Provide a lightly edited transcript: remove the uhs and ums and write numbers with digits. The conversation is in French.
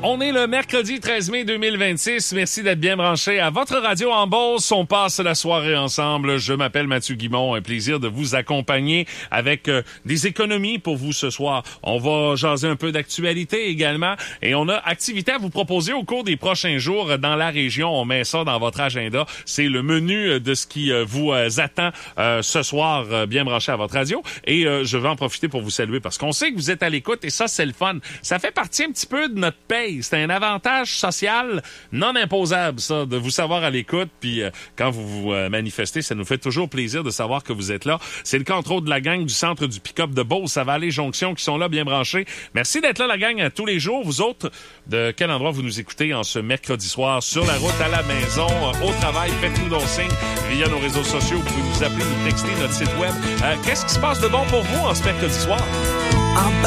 On est le mercredi 13 mai 2026. Merci d'être bien branché à votre radio en Beauce. On passe la soirée ensemble. Je m'appelle Mathieu Guimond. Un plaisir de vous accompagner avec des économies pour vous ce soir. On va jaser un peu d'actualité également. Et on a activité à vous proposer au cours des prochains jours dans la région. On met ça dans votre agenda. C'est le menu de ce qui vous attend ce soir, bien branché à votre radio. Et je vais en profiter pour vous saluer parce qu'on sait que vous êtes à l'écoute et ça, c'est le fun. Ça fait partie un petit peu de notre paye. C'est un avantage social non imposable, ça, de vous savoir à l'écoute. Puis quand vous vous manifestez, ça nous fait toujours plaisir de savoir que vous êtes là. C'est le cas, entre autres, de la gang du centre du pick-up de Beauce, à Vallée-Jonction, qui sont là, bien branchés. Merci d'être là, la gang, à tous les jours. Vous autres, de quel endroit vous nous écoutez en ce mercredi soir, sur la route, à la maison, au travail, faites-nous donc signe via nos réseaux sociaux. Vous pouvez nous appeler, nous texter, notre site web. Qu'est-ce qui se passe de bon pour vous en ce mercredi soir?